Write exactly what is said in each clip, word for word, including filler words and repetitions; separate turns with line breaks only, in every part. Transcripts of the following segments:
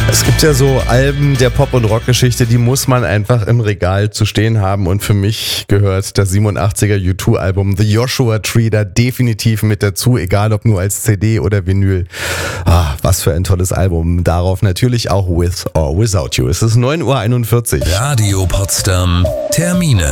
Es gibt ja so Alben der Pop- und Rockgeschichte, die muss man einfach im Regal zu stehen haben, und für mich gehört das siebenundachtziger U zwei Album The Joshua Tree da definitiv mit dazu, egal ob nur als C D oder Vinyl. Ah, was für ein tolles Album. Darauf natürlich auch With or Without You. Es ist neun Uhr einundvierzig.
Radio Potsdam Termine.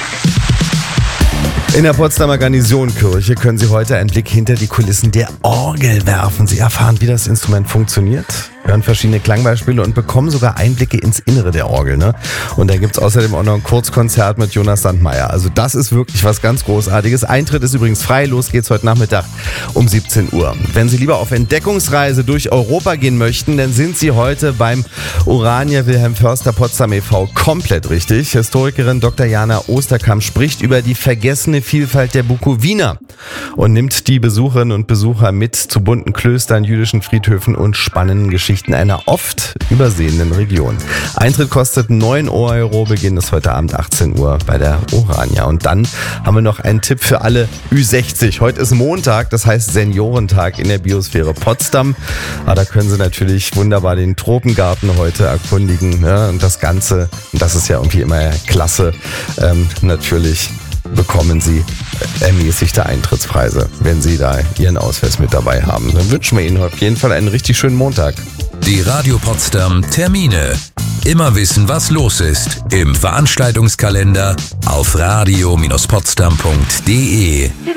In der Potsdamer Garnisonkirche können Sie heute einen Blick hinter die Kulissen der Orgel werfen. Sie erfahren, wie das Instrument funktioniert, hören verschiedene Klangbeispiele und bekommen sogar Einblicke ins Innere der Orgel. Ne? Und da gibt's außerdem auch noch ein Kurzkonzert mit Jonas Sandmeier. Also das ist wirklich was ganz Großartiges. Eintritt ist übrigens frei. Los geht's heute Nachmittag um siebzehn Uhr. Wenn Sie lieber auf Entdeckungsreise durch Europa gehen möchten, dann sind Sie heute beim Urania Wilhelm Förster Potsdam e V komplett richtig. Historikerin Doktor Jana Osterkamp spricht über die vergessene Vielfalt der Bukowiner und nimmt die Besucherinnen und Besucher mit zu bunten Klöstern, jüdischen Friedhöfen und spannenden Geschichten einer oft übersehenen Region. Eintritt kostet neun Euro, Beginn ist heute Abend achtzehn Uhr bei der Urania. Und dann haben wir noch einen Tipp für alle Ü sechzig. Heute ist Montag, das heißt Seniorentag in der Biosphäre Potsdam. Aber da können Sie natürlich wunderbar den Tropengarten heute erkundigen, ne? Und das Ganze, und das ist ja irgendwie immer klasse, ähm, natürlich bekommen Sie ermäßigte Eintrittspreise, wenn Sie da Ihren Ausweis mit dabei haben. Dann wünschen wir Ihnen auf jeden Fall einen richtig schönen Montag.
Die Radio Potsdam Termine. Immer wissen, was los ist im Veranstaltungskalender auf radio Bindestrich potsdam punkt de.